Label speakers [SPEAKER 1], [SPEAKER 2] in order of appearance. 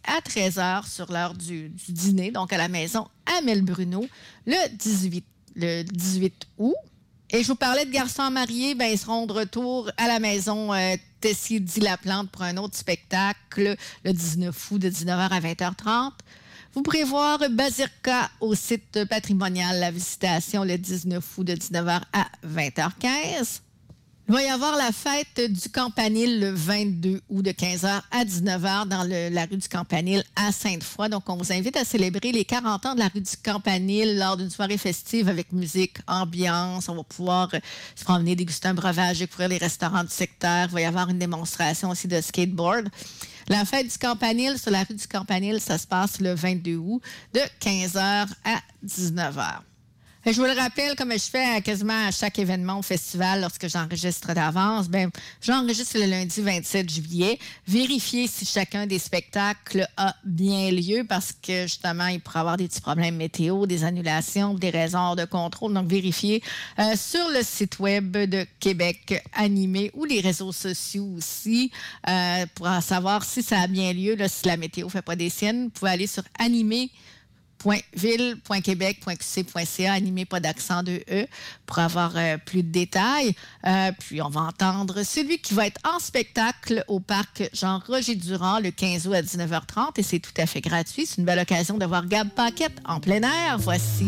[SPEAKER 1] à 13h sur l'heure du dîner, donc à la maison Amel Bruno, le 18 août. Et je vous parlais de garçons mariés, ben ils seront de retour à la maison Tessier-Dit-la-Plante pour un autre spectacle le 19 août de 19h à 20h30. Vous pourrez voir Bazirka au site patrimonial La Visitation le 19 août de 19h à 20h15. Il va y avoir la fête du Campanile le 22 août de 15h à 19h dans la rue du Campanile à Sainte-Foy. Donc, on vous invite à célébrer les 40 ans de la rue du Campanile lors d'une soirée festive avec musique, ambiance. On va pouvoir se promener, déguster un breuvage, découvrir les restaurants du secteur. Il va y avoir une démonstration aussi de skateboard. La fête du Campanile sur la rue du Campanile, ça se passe le 22 août de 15h à 19h. Je vous le rappelle, comme je fais quasiment à chaque événement au festival lorsque j'enregistre d'avance, j'enregistre le lundi 27 juillet. Vérifiez si chacun des spectacles a bien lieu parce que justement, il pourrait y avoir des petits problèmes météo, des annulations, des raisons hors de contrôle. Donc, vérifiez sur le site web de Québec Animé ou les réseaux sociaux aussi pour savoir si ça a bien lieu. Là, si la météo ne fait pas des siennes, vous pouvez aller sur animé.ville.québec.qc.ca, animé, pas d'accent de E, pour avoir plus de détails. Puis, on va entendre celui qui va être en spectacle au parc Jean-Roger Durand le 15 août à 19h30 et c'est tout à fait gratuit. C'est une belle occasion de voir Gab Paquette en plein air. Voici